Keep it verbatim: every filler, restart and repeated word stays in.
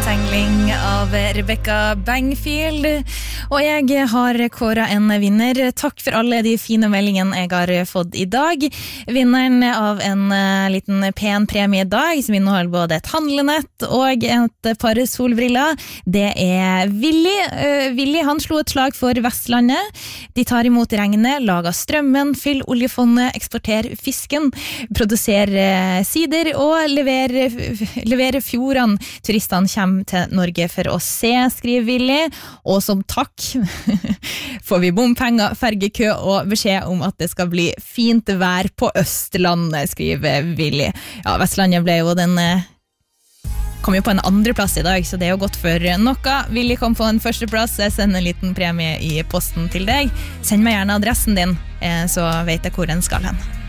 Tangling av Rebecca Bangfield. Og jeg har kåret en vinner. Takk for alle de fine meldingene jeg har fått i dag. Vinneren av en liten pen premie i dag, som inneholder både et handlenett og et par solbriller, det er Willy. Uh, Willy, han slo et slag for Vestlandet. De tar imot regnet, lager strømmen, fyll oljefondet, eksporter fisken, produserer uh, sider og leverer, leverer fjordene turistene kommer til Norge for å se, skriver Willy. Og som takk får vi bompenger, fergekø og beskjed om at det skal bli fint vær på Østlandet, skriver Willy. Ja, Vestlandet ble jo den kom jo på en andre plass i dag, så det er jo godt for noe. Willy kom på en første plass. Jeg sender en liten premie i posten til deg. Send meg gjerne adressen din, så vet jeg hvor den skal hen.